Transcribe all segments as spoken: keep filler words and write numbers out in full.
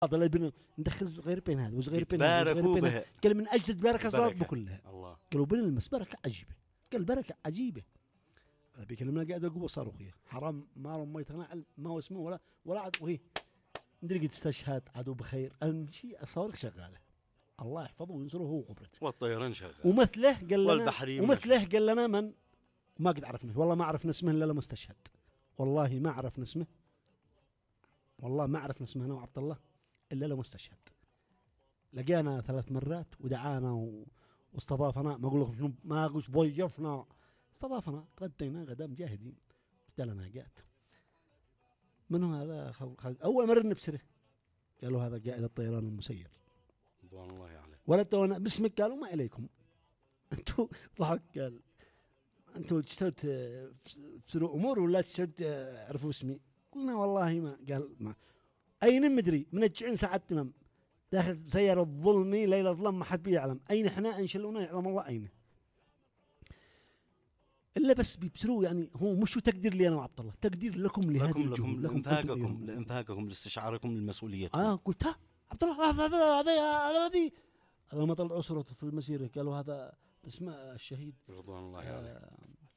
هذا اللي بين ندخل غير بين هذا وغير بين هذا هذا قال من أجل بركة صارت بكلها. الله قالوا بنلمس بركة عجيبة. قال بركة عجيبة. هذا بيكلمنا قاعد القوة صاروخية حرام ما ما يتغنى ما هو اسمه ولا ولا عاد وهي ندري قد استشهاد عدو بخير أهم شيء الصواريخ شغالة الله يحفظه وينصره هو وقبرته والطيران شغال ومثله قال لنا ومثله قال لنا من ما قد عرفنا والله ما عرفنا اسمه إلا لما استشهد والله ما عرفنا اسمه والله ما عرفنا اسمه أنا وعبد الله إلا لما استشهد. لقينا ثلاث مرات ودعانا واستضافنا ما أقول لكم ما أقولش ضيفنا استضافنا تغدينا غدا مجاهدين دلنا قاعد منو هذا خل... خل... أول مرة نبصره قالوا هذا قائد الطيران المسير رضوان الله عليه ولا تونا باسمك قالوا ما عليكم أنتوا ضحك قال أنتوا تشترت تسروا أمور ولا تشترت عرفوا اسمي قلنا والله ما قال ما أين مدري منجعين ساعة تمام داخل سيارة الظلمي ليلة ظلم ما حد بيعلم أين إحنا إنشلونا يعلم الله أين إلا بس بيبصروا يعني هو مش تقدير لي أنا وعبد الله تقدير لكم لهذه لكم الجهود لكم لإنفاقكم لإنفاقكم لاستشعاركم للمسؤولية. آه قلت ها عبد الله هذا هذا هذا هذا هذا ما طلعوا صورته في المسيرة قالوا هذا اسمه الشهيد رضوان الله عليه آه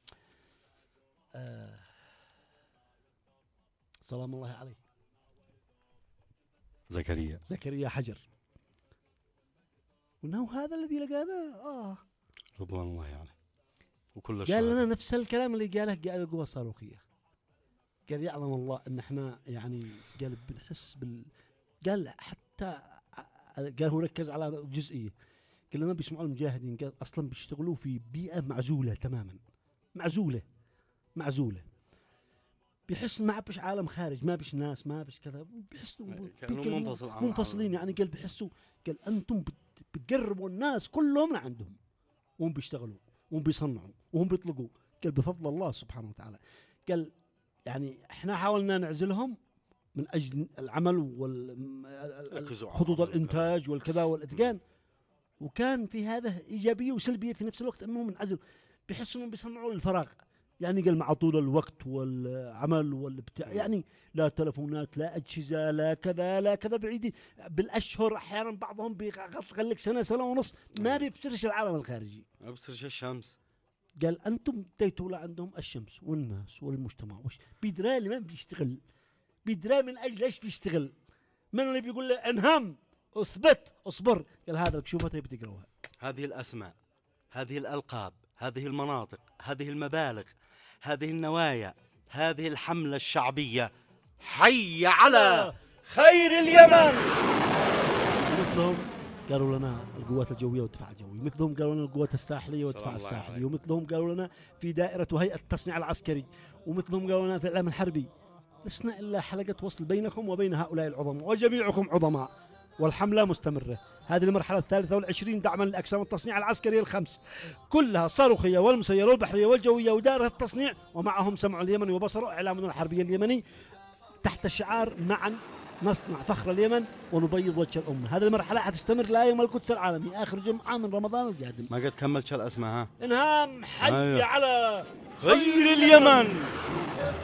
آه سلام الله عليه زكريا زكريا حجر وانه هذا الذي لقانا اه رضوان الله عليه وكل قال لنا نفس الكلام اللي قاله قاعد القوة الصاروخية قال يعلم الله ان احنا يعني قال بنحس بال قال حتى قال هو ركز على جزئية قال لما بيسمعوا المجاهدين قال اصلا بيشتغلوا في بيئة معزولة تماما معزولة معزولة بيحس ما بيش عالم خارج ما بيش ناس ما بيش كذا بيحسوا منفصل منفصلين يعني قال بيحسوا قال انتم بتقربوا الناس كلهم لعندهم وهم بيشتغلوا وهم بيصنعوا وهم بيطلقوا قال بفضل الله سبحانه وتعالى قال يعني احنا حاولنا نعزلهم من اجل العمل والخطوط الانتاج والكذا والاتقان وكان في هذا ايجابيه وسلبيه في نفس الوقت انهم منعزل بيحسوا انهم بيصنعوا للفراغ يعني قال مع طول الوقت والعمل والبتاع يعني لا تلفونات لا أجهزة لا كذا لا كذا بعيدين بالأشهر أحيانا بعضهم بيغلق لك سنة سنة ونص ما بيبصرش العالم الخارجي ما بيبصرش الشمس. قال أنتم تيتوا لعندهم الشمس والناس والمجتمع وش بيدرى لمن بيشتغل بيدرى من أجل إيش بيشتغل من اللي بيقول له انهم اثبت اصبر قال هذا شوفها بتقراوها هذه الأسماء هذه الألقاب هذه المناطق هذه المبالغ هذه النوايا هذه الحملة الشعبية حي على خير اليمن. مثلهم قالوا لنا القوات الجوية والدفاع الجوي مثلهم قالوا لنا القوات الساحلية والدفاع الساحلي ومثلهم قالوا لنا في دائرة وهيئة التصنيع العسكري ومثلهم قالوا لنا في الإعلام الحربي لسنا إلا حلقة وصل بينكم وبين هؤلاء العظماء وجميعكم عظماء والحملة مستمرة. هذه المرحلة الثالثة والعشرين دعما لأقسام التصنيع العسكري الخمس كلها صاروخية والمسيرة والبحرية والجوية ودائرة التصنيع ومعهم سمع اليمن وبصره إعلامنا الحربي اليمني تحت شعار معا نصنع فخر اليمن ونبيض وجه الأمة. هذه المرحلة حتستمر لا يوم القدس العالمي آخر جمعة من رمضان القادم. ما قد كملت الأسماء ها إنهام حي أيوه. على خير اليمن.